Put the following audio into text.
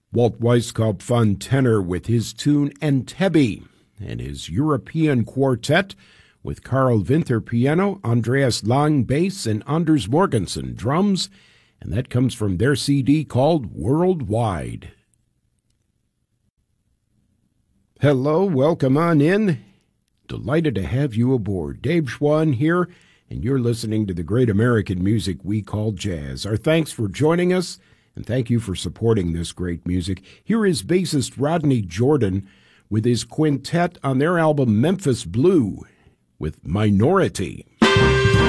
Walt Weiskopf on tenor with his tune Entebbe, and his European quartet with Carl Winther piano, Andreas Lang bass, and Anders Morgensen drums, and that comes from their CD called Worldwide. Hello, welcome on in. Delighted to have you aboard. Dave Schwann here, and you're listening to the great American music we call jazz. Our thanks for joining us, and thank you for supporting this great music. Here is bassist Rodney Jordan with his quintet on their album Memphis Blue with Minority.